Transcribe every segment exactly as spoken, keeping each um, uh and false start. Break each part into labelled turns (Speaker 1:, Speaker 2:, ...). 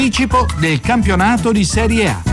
Speaker 1: Anticipo del campionato di Serie A.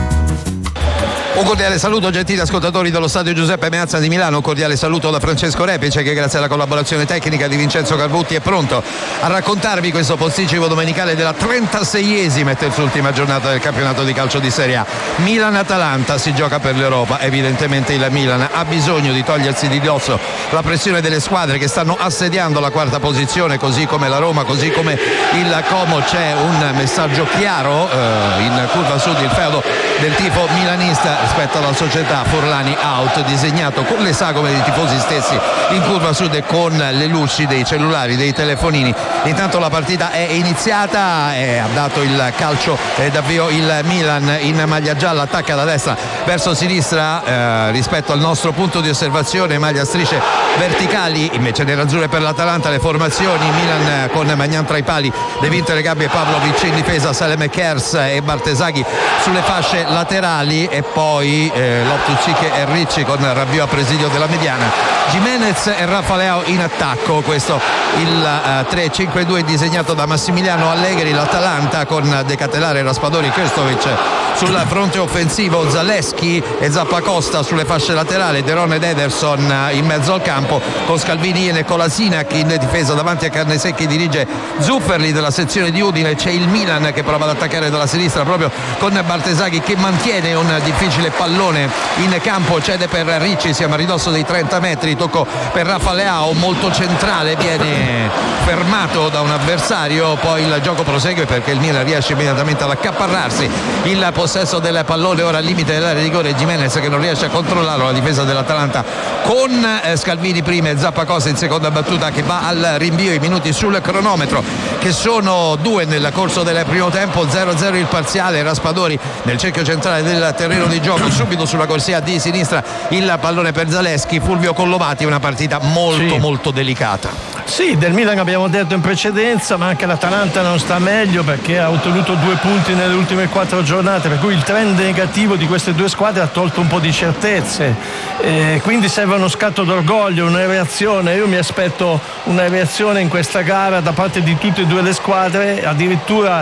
Speaker 2: Un cordiale saluto gentili ascoltatori dello stadio Giuseppe Meazza di Milano, un cordiale saluto da Francesco Repice che grazie alla collaborazione tecnica di Vincenzo Calvutti è pronto a raccontarvi questo posticipo domenicale della trentaseiesima e terz'ultima giornata del campionato di calcio di Serie A. Milan-Atalanta, si gioca per l'Europa, evidentemente il Milan ha bisogno di togliersi di dosso la pressione delle squadre che stanno assediando la quarta posizione, così come la Roma, così come il Como. C'è un messaggio chiaro eh, in curva sud, il feudo del tifo milanista rispetto alla società. Forlani out, disegnato con le sagome dei tifosi stessi in curva sud e con le luci dei cellulari, dei telefonini. Intanto la partita è iniziata e ha dato il calcio eh, d'avvio il Milan in maglia gialla, attacca da destra verso sinistra eh, rispetto al nostro punto di osservazione, maglia a strisce verticali, invece nerazzurre per l'Atalanta le formazioni. Milan con Magnan tra i pali, De Vinto, Regabi e Pavlovic in difesa, Salem Kers e Bartesaghi sulle fasce laterali e poi eh, Loftus-Cheek e Ricci con Rabiot a presidio della mediana, Gimenez e Rafa Leao in attacco. Questo il uh, tre cinque due disegnato da Massimiliano Allegri. L'Atalanta con De Catelare, Raspadori, Krstovic sul fronte offensivo, Zaleschi e Zappacosta sulle fasce laterali, Deron ed Ederson in mezzo al campo con Scalvini e Kolasinac in difesa. Davanti a Carnesecchi dirige Zufferli della sezione di Udine. C'è il Milan che prova ad attaccare dalla sinistra proprio con Bartesaghi che mantiene un difficile pallone in campo, cede per Ricci, siamo a ridosso dei trenta metri, tocco per Rafa Leao molto centrale, viene fermato da un avversario, poi il gioco prosegue perché il Milan riesce immediatamente ad accaparrarsi il possesso del pallone, ora al limite dell'area di rigore Gimenez che non riesce a controllarlo, la difesa dell'Atalanta con eh, Scalvini prima e Zappacosta in seconda battuta che va al rinvio. I minuti sul cronometro che sono due nel corso del primo tempo, zero zero il parziale. Raspadori nel cerchio centrale del terreno di gioco, subito sulla corsia di sinistra il pallone per Zaleschi. Fulvio Collovati, una partita molto sì. molto delicata.
Speaker 3: Sì, del Milan abbiamo detto in precedenza, ma anche l'Atalanta non sta meglio perché ha ottenuto due punti nelle ultime quattro giornate, per cui il trend negativo di queste due squadre ha tolto un po' di certezze, eh, quindi serve uno scatto d'orgoglio, una reazione. Io mi aspetto una reazione in questa gara da parte di tutte e due le squadre, addirittura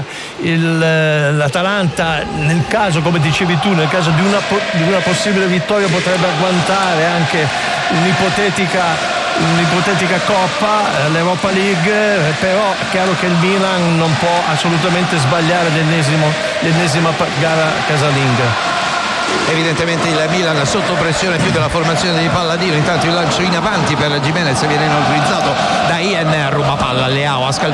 Speaker 3: il, l'Atalanta nel caso, come dicevi tu, nel caso di una, di una possibile vittoria potrebbe agguantare anche un'ipotetica un'ipotetica Coppa, l'Europa League, però è chiaro che il Milan non può assolutamente sbagliare l'ennesimo, l'ennesima gara casalinga.
Speaker 2: Evidentemente il Milan sotto pressione più della formazione di Palladino. Intanto il lancio in avanti per Gimenez viene inutilizzato da Ian, ruba palla Leao a Scalvini